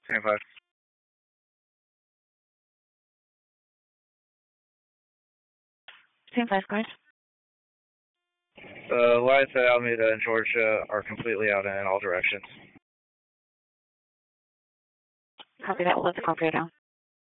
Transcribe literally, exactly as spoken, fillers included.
Stand five. Stand five, guys. The lights at Alameda and Georgia are completely out in all directions. Copy that. We'll let the car go down.